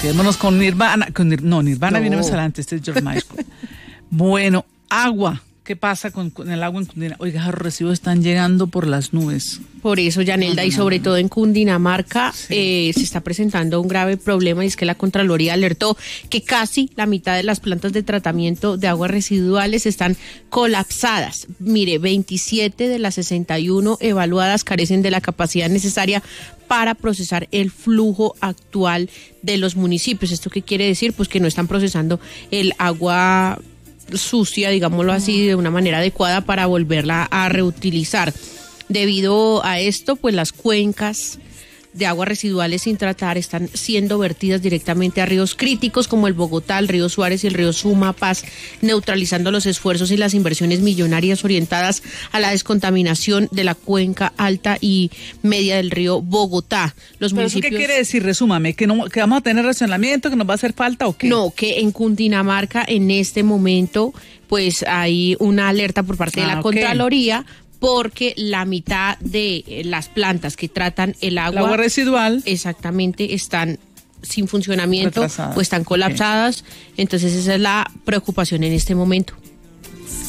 quedémonos con Nirvana. Nirvana viene más adelante, este es George Michael. Bueno, agua. ¿Qué pasa con el agua en Cundinamarca? Oiga, los recibos están llegando por las nubes. Por eso, Yanelda, y sobre todo en Cundinamarca, se está presentando un grave problema, y es que la Contraloría alertó que casi la mitad de las plantas de tratamiento de aguas residuales están colapsadas. Mire, 27 de las 61 evaluadas carecen de la capacidad necesaria para procesar el flujo actual de los municipios. ¿Esto qué quiere decir? Pues que no están procesando el agua sucia, digámoslo así, de una manera adecuada para volverla a reutilizar. Debido a esto, pues las cuencas de aguas residuales sin tratar están siendo vertidas directamente a ríos críticos como el Bogotá, el río Suárez y el río Sumapaz, neutralizando los esfuerzos y las inversiones millonarias orientadas a la descontaminación de la cuenca alta y media del río Bogotá. Los ¿Pero municipios... eso qué quiere decir? Resúmame, ¿que vamos a tener racionamiento, que nos va a hacer falta o qué? No, que en Cundinamarca en este momento pues hay una alerta por parte de la Contraloría, porque la mitad de las plantas que tratan el agua residual exactamente están sin funcionamiento o están colapsadas. Entonces esa es la preocupación en este momento.